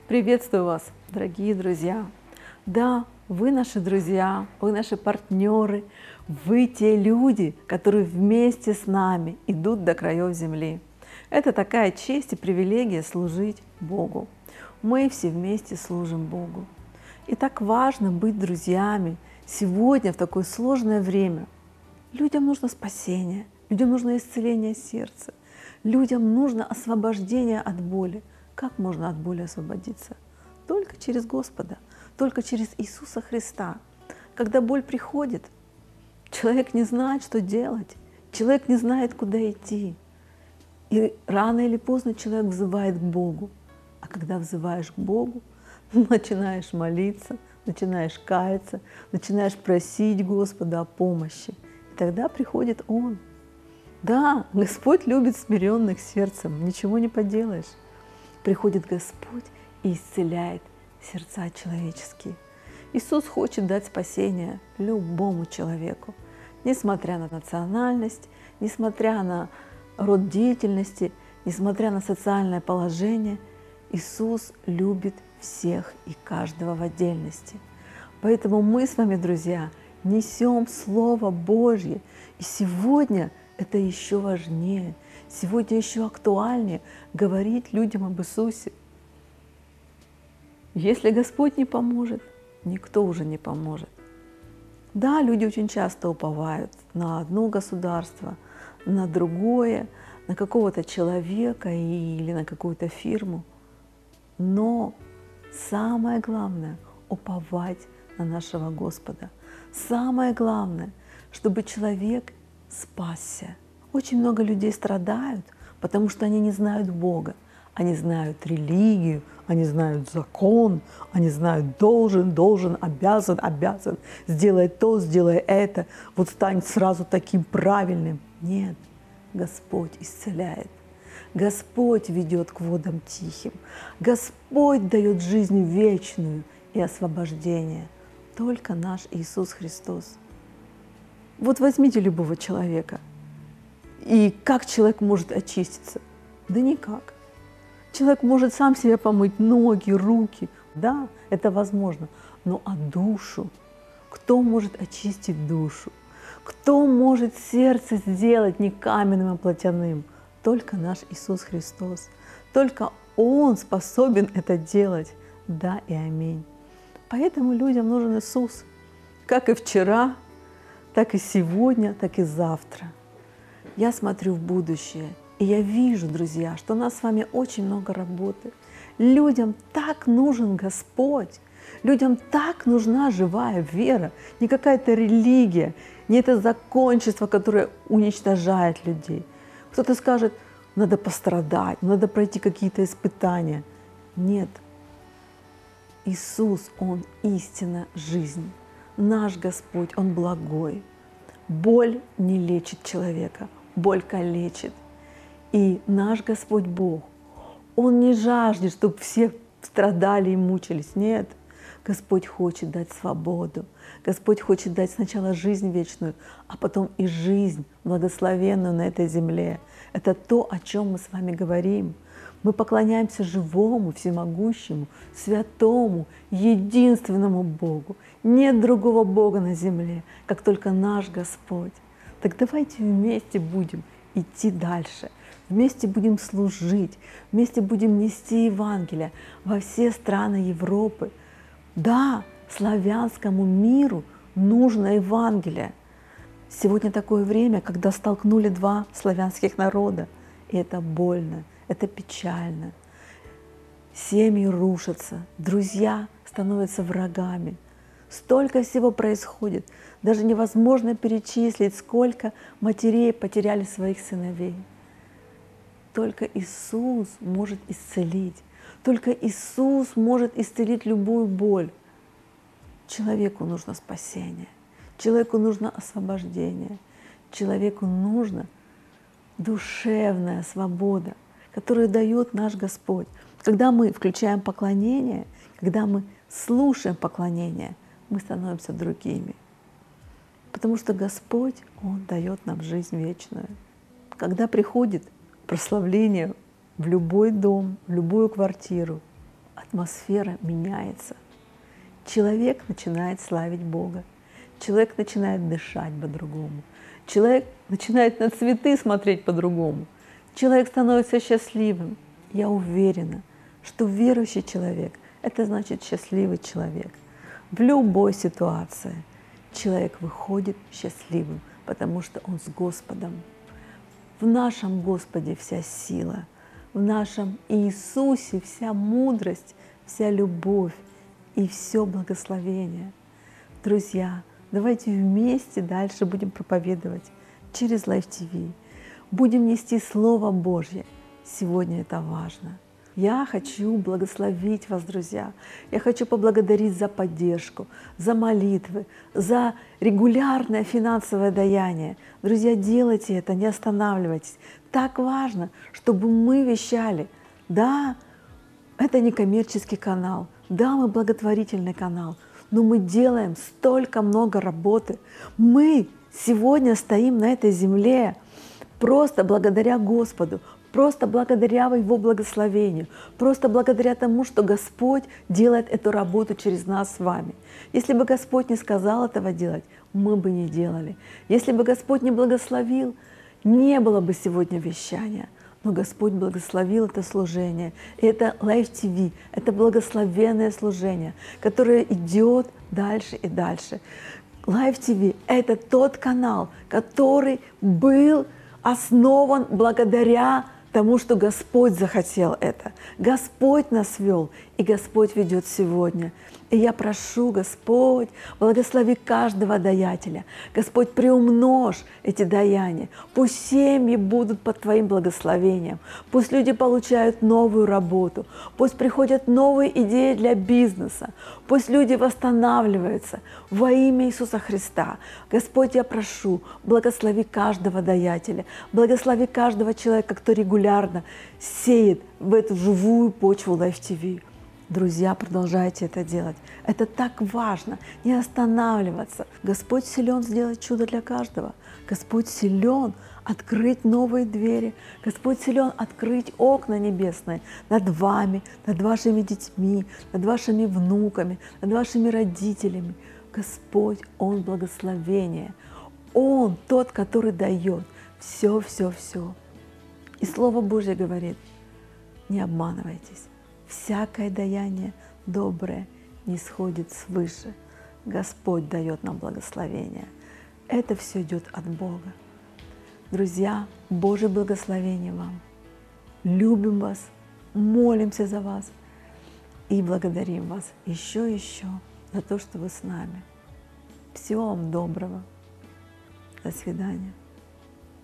Приветствую вас, дорогие друзья! Да, вы наши друзья, вы наши партнеры, вы те люди, которые вместе с нами идут до краев земли. Это такая честь и привилегия служить Богу. Мы все вместе служим Богу. И так важно быть друзьями сегодня, в такое сложное время. Людям нужно спасение, людям нужно исцеление сердца, людям нужно освобождение от боли. Как можно от боли освободиться? Только через Господа, только через Иисуса Христа. Когда боль приходит, человек не знает, что делать, человек не знает, куда идти. И рано или поздно человек взывает к Богу. А когда взываешь к Богу, начинаешь молиться, начинаешь каяться, начинаешь просить Господа о помощи. И тогда приходит Он. Да, Господь любит смиренных сердцем, ничего не поделаешь. Приходит Господь и исцеляет сердца человеческие. Иисус хочет дать спасение любому человеку, несмотря на национальность, несмотря на род деятельности, несмотря на социальное положение. Иисус любит всех и каждого в отдельности. Поэтому мы с вами, друзья, несем Слово Божье. И сегодня это еще важнее, сегодня еще актуальнее говорить людям об Иисусе. Если Господь не поможет, никто уже не поможет. Да, люди очень часто уповают на одно государство, на другое, на какого-то человека или на какую-то фирму. Но самое главное – уповать на нашего Господа. Самое главное, чтобы человек спасся. Очень много людей страдают, потому что они не знают Бога. Они знают религию, они знают закон, они знают должен, обязан, сделай то, сделай это, вот стань сразу таким правильным. Нет, Господь исцеляет. Господь ведет к водам тихим. Господь дает жизнь вечную и освобождение. Только наш Иисус Христос. Вот возьмите любого человека. И как человек может очиститься? Да никак. Человек может сам себе помыть ноги, руки. Да, это возможно. Но а душу? Кто может очистить душу? Кто может сердце сделать не каменным, а плотяным? Только наш Иисус Христос. Только Он способен это делать. Да и аминь. Поэтому людям нужен Иисус. Как и вчера, так и сегодня, так и завтра. Я смотрю в будущее, и я вижу, друзья, что у нас с вами очень много работы. Людям так нужен Господь, людям так нужна живая вера, не какая-то религия, не это закончество, которое уничтожает людей. Кто-то скажет, надо пострадать, надо пройти какие-то испытания. Нет, Иисус, Он истинно жизнь. Наш Господь, Он благой. Боль не лечит человека, боль калечит. И наш Господь Бог, Он не жаждет, чтобы все страдали и мучились. Нет, Господь хочет дать свободу. Господь хочет дать сначала жизнь вечную, а потом и жизнь благословенную на этой земле. Это то, о чем мы с вами говорим. Мы поклоняемся живому, всемогущему, святому, единственному Богу. Нет другого Бога на земле, как только наш Господь. Так давайте вместе будем идти дальше, вместе будем служить, вместе будем нести Евангелие во все страны Европы. Да, славянскому миру нужно Евангелие. Сегодня такое время, когда столкнули два славянских народа, и это больно. Это печально. Семьи рушатся, друзья становятся врагами. Столько всего происходит. Даже невозможно перечислить, сколько матерей потеряли своих сыновей. Только Иисус может исцелить. Только Иисус может исцелить любую боль. Человеку нужно спасение. Человеку нужно освобождение. Человеку нужна душевная свобода, которую дает наш Господь. Когда мы включаем поклонение, когда мы слушаем поклонение, мы становимся другими. Потому что Господь, Он дает нам жизнь вечную. Когда приходит прославление в любой дом, в любую квартиру, от атмосфера меняется. Человек начинает славить Бога. Человек начинает дышать по-другому. Человек начинает на цветы смотреть по-другому. Человек становится счастливым. Я уверена, что верующий человек – это значит счастливый человек. В любой ситуации человек выходит счастливым, потому что он с Господом. В нашем Господе вся сила, в нашем Иисусе вся мудрость, вся любовь и все благословение. Друзья, давайте вместе дальше будем проповедовать через Life TV. Будем нести Слово Божье. Сегодня это важно. Я хочу благословить вас, друзья. Я хочу поблагодарить за поддержку, за молитвы, за регулярное финансовое даяние. Друзья, делайте это, не останавливайтесь. Так важно, чтобы мы вещали. Да, это не коммерческий канал, да, мы благотворительный канал, но мы делаем столько много работы. Мы сегодня стоим на этой земле просто благодаря Господу, просто благодаря Его благословению, просто благодаря тому, что Господь делает эту работу через нас с вами. Если бы Господь не сказал этого делать, мы бы не делали. Если бы Господь не благословил, не было бы сегодня вещания. Но Господь благословил это служение. И это Life TV, это благословенное служение, которое идет дальше и дальше. Life TV – это тот канал, который был основан благодаря тому, что Господь захотел это. Господь нас вел, и Господь ведет сегодня. И я прошу, Господь, благослови каждого даятеля. Господь, приумножь эти даяния. Пусть семьи будут под Твоим благословением. Пусть люди получают новую работу. Пусть приходят новые идеи для бизнеса. Пусть люди восстанавливаются во имя Иисуса Христа. Господь, я прошу, благослови каждого даятеля. Благослови каждого человека, кто регулярно сеет в эту живую почву Life TV. Друзья, продолжайте это делать. Это так важно, не останавливаться. Господь силен сделать чудо для каждого. Господь силен открыть новые двери. Господь силен открыть окна небесные над вами, над вашими детьми, над вашими внуками, над вашими родителями. Господь, Он благословение. Он тот, который дает все, все, все. И Слово Божье говорит, не обманывайтесь. Всякое даяние доброе не сходит свыше. Господь дает нам благословение. Это все идет от Бога. Друзья, Божье благословение вам. Любим вас, молимся за вас и благодарим вас еще и еще за то, что вы с нами. Всего вам доброго. До свидания.